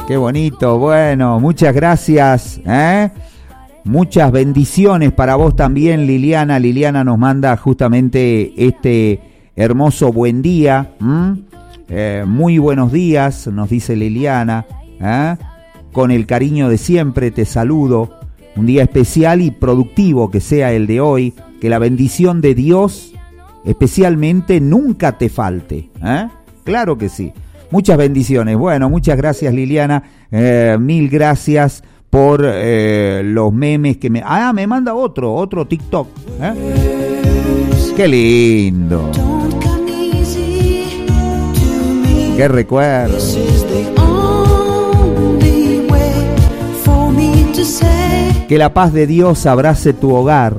Qué bonito. Bueno, muchas gracias, muchas bendiciones para vos también, Liliana. Liliana nos manda justamente este hermoso buen día. Muy buenos días, nos dice Liliana. Con el cariño de siempre te saludo. Un día especial y productivo que sea el de hoy. Que la bendición de Dios especialmente nunca te falte. Claro que sí. Muchas bendiciones. Bueno, muchas gracias, Liliana. Mil gracias por los memes que me... me manda otro TikTok. Qué lindo. Qué recuerdo. Que la paz de Dios abrace tu hogar.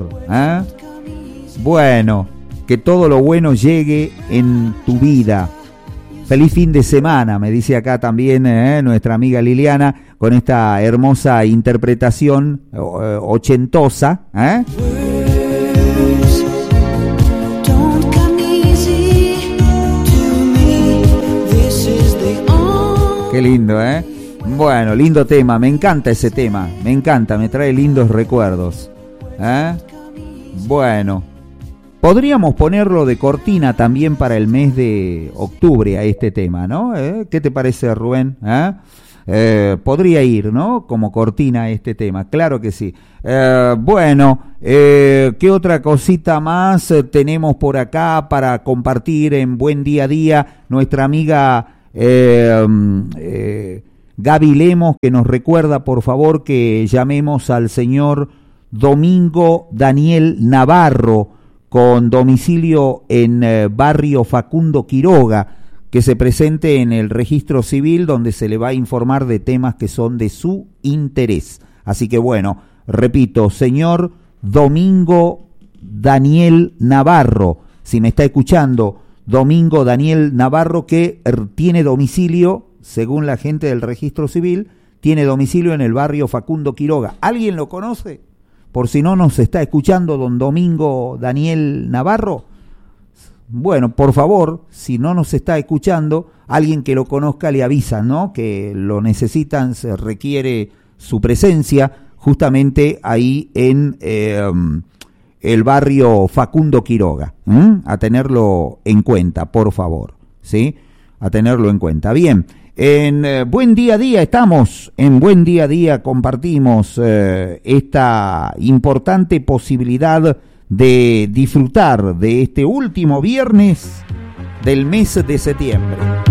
Bueno, que todo lo bueno llegue en tu vida. Feliz fin de semana, me dice acá también nuestra amiga Liliana, con esta hermosa interpretación ochentosa. Qué lindo, Bueno, lindo tema, me encanta ese tema, me encanta, me trae lindos recuerdos. Bueno. Podríamos ponerlo de cortina también para el mes de octubre a este tema, ¿no? ¿Qué te parece, Rubén? Podría ir, ¿no? Como cortina a este tema, claro que sí. Bueno, ¿qué otra cosita más tenemos por acá para compartir en Buen Día a Día? Nuestra amiga Gaby Lemos, que nos recuerda, por favor, que llamemos al señor Domingo Daniel Navarro, con domicilio en barrio Facundo Quiroga, que se presente en el registro civil donde se le va a informar de temas que son de su interés. Así que bueno, repito, señor Domingo Daniel Navarro, si me está escuchando, Domingo Daniel Navarro, que tiene domicilio, según la gente del registro civil, tiene domicilio en el barrio Facundo Quiroga. ¿Alguien lo conoce? Por si no nos está escuchando don Domingo Daniel Navarro. Bueno, por favor, si no nos está escuchando, alguien que lo conozca le avisa, ¿no? Que lo necesitan, se requiere su presencia justamente ahí en el barrio Facundo Quiroga. A tenerlo en cuenta, por favor, ¿sí? A tenerlo en cuenta. Bien. En Buen Día a Día estamos, en Buen Día a Día compartimos esta importante posibilidad de disfrutar de este último viernes del mes de septiembre.